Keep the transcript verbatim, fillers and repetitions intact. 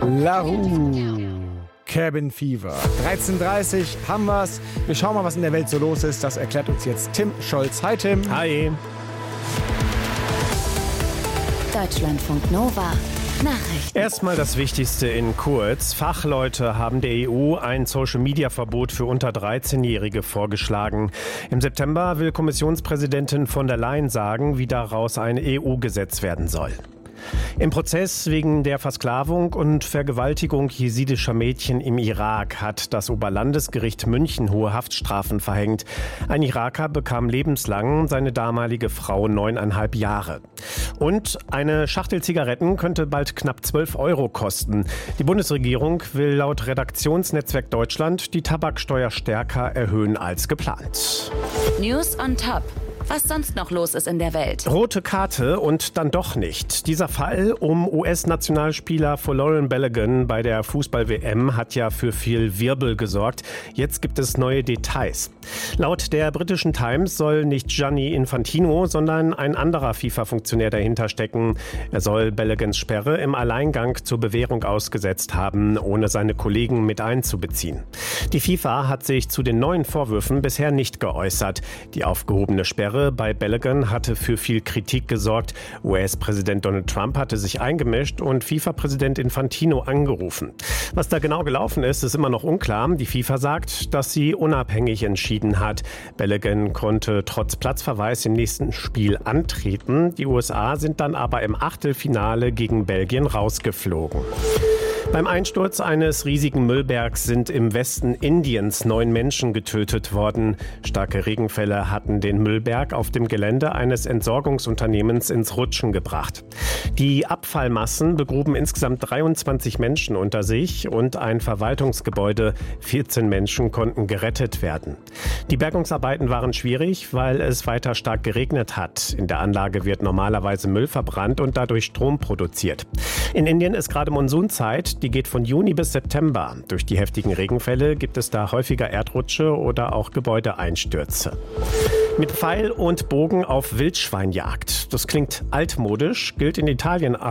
La Rue, Cabin Fever. dreizehn Uhr dreißig haben wir's. Wir schauen mal, was in der Welt so los ist. Das erklärt uns jetzt Tim Scholz. Hi Tim. Hi. Deutschlandfunk Nova. Nachrichten. Erstmal das Wichtigste in kurz. Fachleute haben der E U ein Social-Media-Verbot für unter dreizehnjährige vorgeschlagen. Im September will Kommissionspräsidentin von der Leyen sagen, wie daraus ein E U-Gesetz werden soll. Im Prozess wegen der Versklavung und Vergewaltigung jesidischer Mädchen im Irak hat das Oberlandesgericht München hohe Haftstrafen verhängt. Ein Iraker bekam lebenslang, seine damalige Frau neuneinhalb Jahre. Und eine Schachtel Zigaretten könnte bald knapp zwölf Euro kosten. Die Bundesregierung will laut Redaktionsnetzwerk Deutschland die Tabaksteuer stärker erhöhen als geplant. News on Top. Was sonst noch los ist in der Welt. Rote Karte und dann doch nicht. Dieser Fall um U S-Nationalspieler Folarin Balogun bei der Fußball-W M hat ja für viel Wirbel gesorgt. Jetzt gibt es neue Details. Laut der britischen Times soll nicht Gianni Infantino, sondern ein anderer FIFA-Funktionär dahinter stecken. Er soll Baloguns Sperre im Alleingang zur Bewährung ausgesetzt haben, ohne seine Kollegen mit einzubeziehen. Die FIFA hat sich zu den neuen Vorwürfen bisher nicht geäußert. Die aufgehobene Sperre bei Balogun hatte für viel Kritik gesorgt. U S-Präsident Donald Trump hatte sich eingemischt und FIFA-Präsident Infantino angerufen. Was da genau gelaufen ist, ist immer noch unklar. Die FIFA sagt, dass sie unabhängig entschieden hat. Balogun konnte trotz Platzverweis im nächsten Spiel antreten. Die U S A sind dann aber im Achtelfinale gegen Belgien rausgeflogen. Beim Einsturz eines riesigen Müllbergs sind im Westen Indiens neun Menschen getötet worden. Starke Regenfälle hatten den Müllberg auf dem Gelände eines Entsorgungsunternehmens ins Rutschen gebracht. Die Abfallmassen begruben insgesamt dreiundzwanzig Menschen unter sich und ein Verwaltungsgebäude. vierzehn Menschen konnten gerettet werden. Die Bergungsarbeiten waren schwierig, weil es weiter stark geregnet hat. In der Anlage wird normalerweise Müll verbrannt und dadurch Strom produziert. In Indien ist gerade Monsunzeit. Die geht von Juni bis September. Durch die heftigen Regenfälle gibt es da häufiger Erdrutsche oder auch Gebäudeeinstürze. Mit Pfeil und Bogen auf Wildschweinjagd. Das klingt altmodisch, gilt in Italien